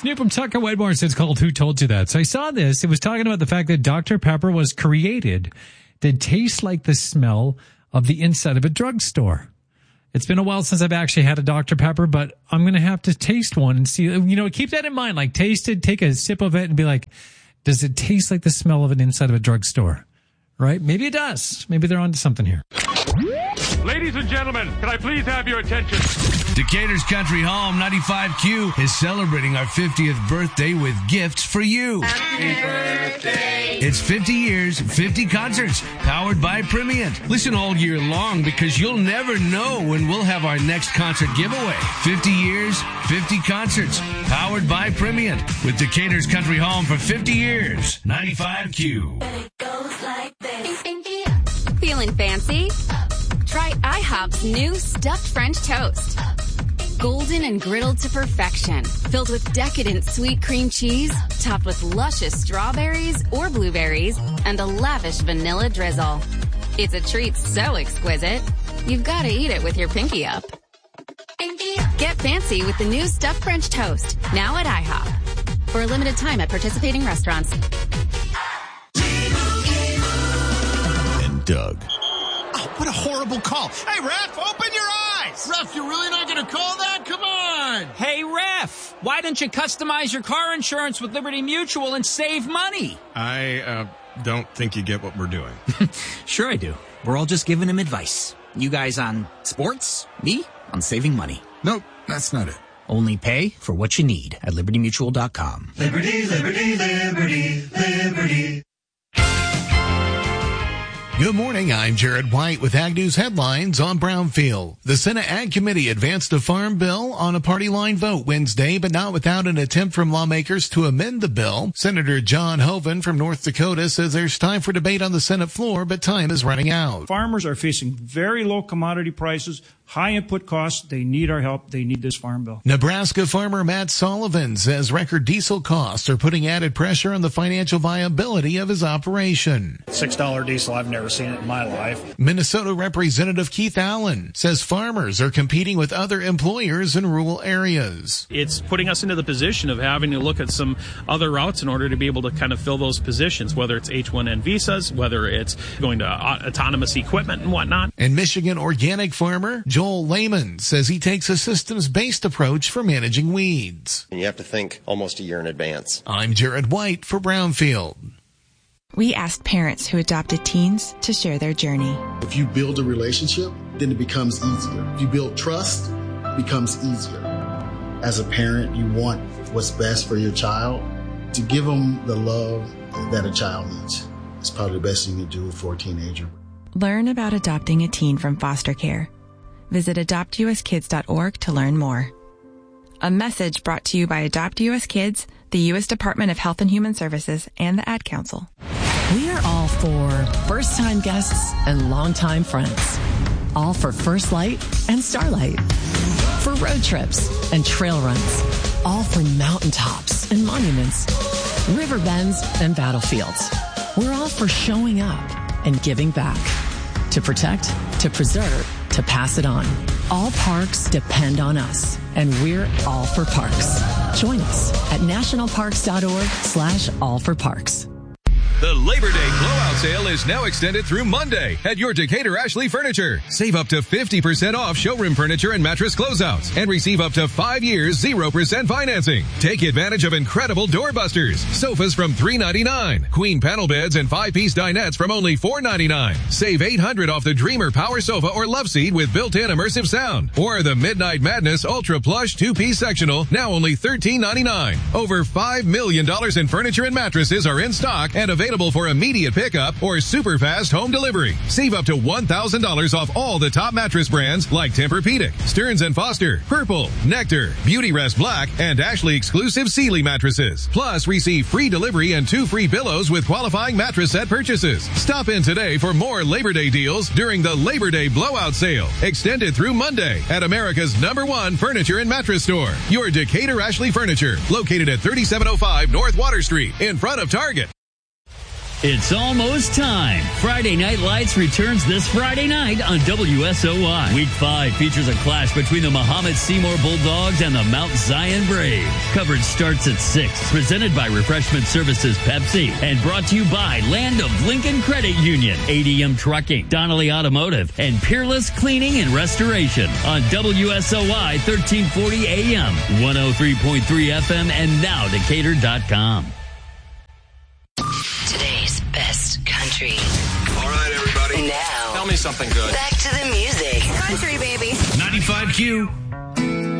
New from Tucker Wedmore. It's called Who Told You That? So I saw this. It was talking about the fact that Dr. Pepper was created to taste like the smell of the inside of a drugstore. It's been a while since I've actually had a Dr. Pepper, but I'm going to have to taste one and see, keep that in mind. Like taste it, take a sip of it and be like, does it taste like the smell of an inside of a drugstore? Right? Maybe it does. Maybe they're onto something here. Ladies and gentlemen, can I please have your attention? Decatur's Country Home 95Q is celebrating our 50th birthday with gifts for you. Happy birthday. It's 50 years, 50 concerts, powered by Primient. Listen all year long because you'll never know when we'll have our next concert giveaway. 50 years, 50 concerts, powered by Primient. With Decatur's Country Home for 50 years. 95Q. It goes like this. Feeling fancy? Try IHOP's new stuffed French toast. Golden and griddled to perfection, filled with decadent sweet cream cheese, topped with luscious strawberries or blueberries, and a lavish vanilla drizzle. It's a treat so exquisite, you've got to eat it with your pinky up. Get fancy with the new stuffed French toast, now at IHOP. For a limited time at participating restaurants. And Doug. Oh, what a horrible call. Hey, Ref, open your eyes. Ref, you're really not going to call that? Come on. Hey, Ref, why don't you customize your car insurance with Liberty Mutual and save money? I don't think you get what we're doing. Sure I do. We're all just giving him advice. You guys on sports, me on saving money. Nope, that's not it. Only pay for what you need at libertymutual.com. Liberty, liberty, liberty, liberty. Good morning, I'm Jared White with Ag News headlines on Brownfield. The Senate Ag Committee advanced a farm bill on a party line vote Wednesday, but not without an attempt from lawmakers to amend the bill. Senator John Hoeven from North Dakota says there's time for debate on the Senate floor, but time is running out. Farmers are facing very low commodity prices, high input costs. They need our help. They need this farm bill. Nebraska farmer Matt Sullivan says record diesel costs are putting added pressure on the financial viability of his operation. $6 diesel, I've never seen it in my life. Minnesota Representative Keith Allen says farmers are competing with other employers in rural areas. It's putting us into the position of having to look at some other routes in order to be able to kind of fill those positions, whether it's H-1N visas, whether it's going to autonomous equipment and whatnot. And Michigan organic farmer Joel Lehman says he takes a systems-based approach for managing weeds. You have to think almost a year in advance. I'm Jared White for Brownfield. We asked parents who adopted teens to share their journey. If you build a relationship, then it becomes easier. If you build trust, it becomes easier. As a parent, you want what's best for your child. To give them the love that a child needs is probably the best you can do for a teenager. Learn about adopting a teen from foster care. Visit adoptuskids.org to learn more. A message brought to you by Adopt US Kids, the U.S. Department of Health and Human Services, and the Ad Council. We are all for first-time guests and longtime friends. All for First Light and Starlight. For road trips and trail runs. All for mountaintops and monuments, river bends and battlefields. We're all for showing up and giving back. To protect, to preserve, to pass it on. All parks depend on us, and we're all for parks. Join us at nationalparks.org/allforparks. The Labor Day blowout sale is now extended through Monday at your Decatur Ashley Furniture. Save up to 50% off showroom furniture and mattress closeouts and receive up to 5 years 0% financing. Take advantage of incredible doorbusters, sofas from $399, queen panel beds and 5-piece dinettes from only $499. Save $800 off the Dreamer Power Sofa or Love Seat with built-in immersive sound. Or the Midnight Madness Ultra Plush 2-piece sectional, now only $1399. Over $5 million in furniture and mattresses are in stock and available for immediate pickup or super fast home delivery. Save up to $1,000 off all the top mattress brands like Tempur-Pedic, Stearns & Foster, Purple, Nectar, Beauty Rest Black, and Ashley exclusive Sealy mattresses. Plus, receive free delivery and 2 free pillows with qualifying mattress set purchases. Stop in today for more Labor Day deals during the Labor Day blowout sale, extended through Monday at America's #1 furniture and mattress store. Your Decatur Ashley Furniture, located at 3705 North Water Street in front of Target. It's almost time. Friday Night Lights returns this Friday night on WSOY. Week 5 features a clash between the Muhammad Seymour Bulldogs and the Mount Zion Braves. Coverage starts at 6. Presented by Refreshment Services Pepsi and brought to you by Land of Lincoln Credit Union, ADM Trucking, Donnelly Automotive, and Peerless Cleaning and Restoration on WSOY 1340 AM, 103.3 FM, and now Decatur.com. Today's best country. All right, everybody. Now. Tell me something good. Back to the music. Country, baby. 95Q.